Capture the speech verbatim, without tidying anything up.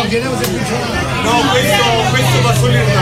chiediamo se funziona. No, questo, questo va solo in